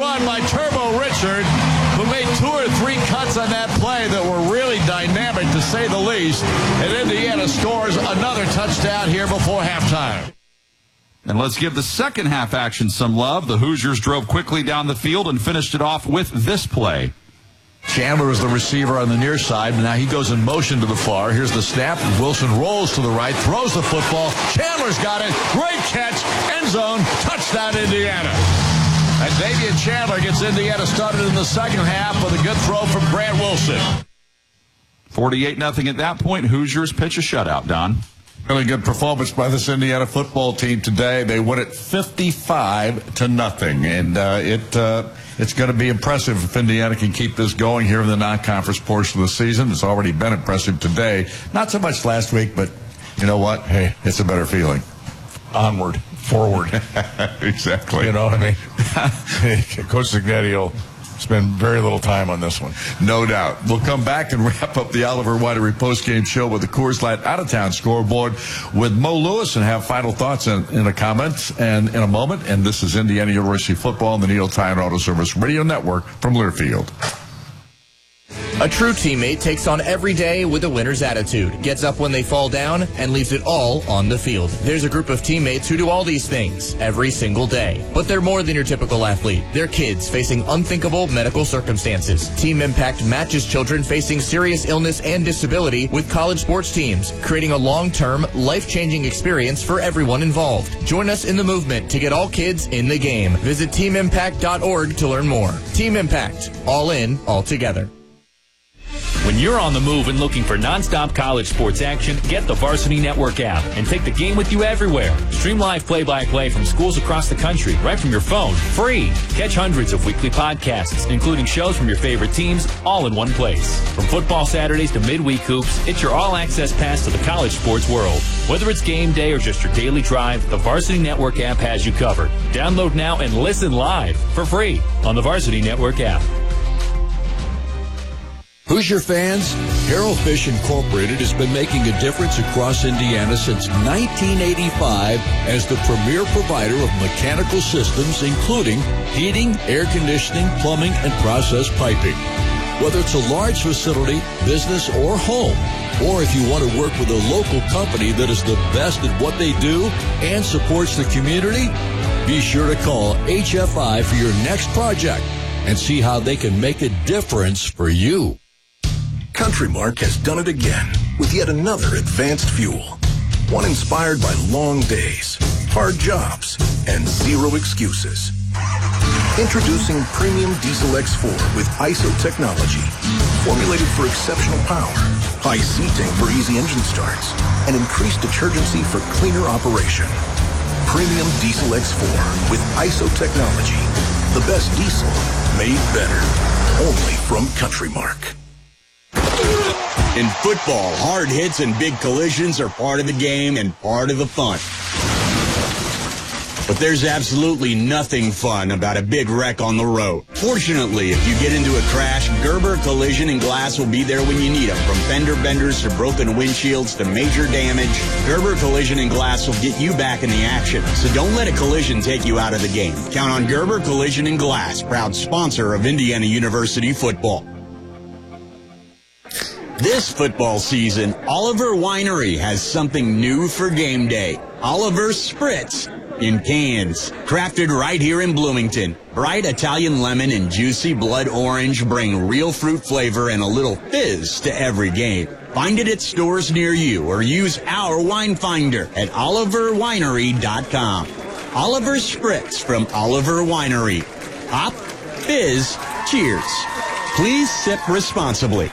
run by Turbo Richard, who made 2 or 3 cuts on that play that were really dynamic, to say the least. And Indiana scores another touchdown here before halftime. And let's give the second half action some love. The Hoosiers drove quickly down the field and finished it off with this play. Chandler is the receiver on the near side. Now he goes in motion to the far. Here's the snap. Wilson rolls to the right, throws the football. Chandler's got it. Great catch. End zone. Touchdown, Indiana. And Davian Chandler gets Indiana started in the second half with a good throw from Grant Wilson. 48-0 at that point. Hoosiers pitch a shutout, Don. Really good performance by this Indiana football team today. They win it 55-0, and it's going to be impressive if Indiana can keep this going here in the non-conference portion of the season. It's already been impressive today. Not so much last week, but you know what? Hey, it's a better feeling. Onward, forward. Exactly. You know what I mean? Coach Zignetti will spend very little time on this one. No doubt. We'll come back and wrap up the Oliver Winery postgame show with the Coors Light out-of-town scoreboard with Mo Lewis and have final thoughts in a comment and in a moment. And this is Indiana University football on the Neil Tine Auto Service Radio Network from Learfield. A true teammate takes on every day with a winner's attitude, gets up when they fall down, and leaves it all on the field. There's a group of teammates who do all these things every single day. But they're more than your typical athlete. They're kids facing unthinkable medical circumstances. Team Impact matches children facing serious illness and disability with college sports teams, creating a long-term, life-changing experience for everyone involved. Join us in the movement to get all kids in the game. Visit teamimpact.org to learn more. Team Impact. All in, all together. When you're on the move and looking for nonstop college sports action, get the Varsity Network app and take the game with you everywhere. Stream live play-by-play from schools across the country right from your phone, free. Catch hundreds of weekly podcasts, including shows from your favorite teams, all in one place. From football Saturdays to midweek hoops, it's your all-access pass to the college sports world. Whether it's game day or just your daily drive, the Varsity Network app has you covered. Download now and listen live for free on the Varsity Network app. Hoosier fans, Harrell Fish Incorporated has been making a difference across Indiana since 1985 as the premier provider of mechanical systems, including heating, air conditioning, plumbing, and process piping. Whether it's a large facility, business, or home, or if you want to work with a local company that is the best at what they do and supports the community, be sure to call HFI for your next project and see how they can make a difference for you. Country Mark has done it again with yet another advanced fuel. One inspired by long days, hard jobs, and zero excuses. Introducing Premium Diesel X4 with ISO technology, formulated for exceptional power, high C-tank for easy engine starts, and increased detergency for cleaner operation. Premium Diesel X4 with ISO technology. The best diesel made better. Only from Country Mark. In football, hard hits and big collisions are part of the game and part of the fun. But there's absolutely nothing fun about a big wreck on the road. Fortunately, if you get into a crash, Gerber Collision and Glass will be there when you need them. From fender benders to broken windshields to major damage, Gerber Collision and Glass will get you back in the action. So don't let a collision take you out of the game. Count on Gerber Collision and Glass, proud sponsor of Indiana University football. This football season, Oliver Winery has something new for game day. Oliver Spritz in cans. Crafted right here in Bloomington. Bright Italian lemon and juicy blood orange bring real fruit flavor and a little fizz to every game. Find it at stores near you or use our wine finder at oliverwinery.com. Oliver Spritz from Oliver Winery. Hop, fizz, cheers. Please sip responsibly.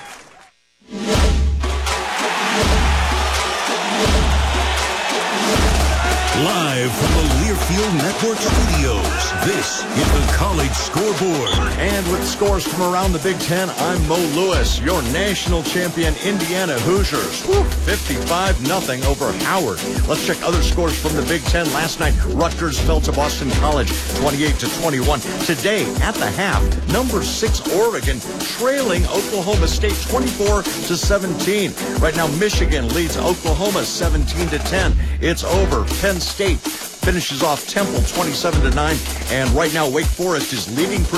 Live from the Learfield Network Studios, this is the College Scoreboard. And with scores from around the Big Ten, I'm Mo Lewis, your national champion Indiana Hoosiers. 55-0 over Howard. Let's check other scores from the Big Ten. Last night, Rutgers fell to Boston College 28-21. Today, at the half, number 6 Oregon trailing Oklahoma State 24-17. Right now, Michigan leads Oklahoma 17-10. It's over. Penn State finishes off Temple 27-9, and right now Wake Forest is leading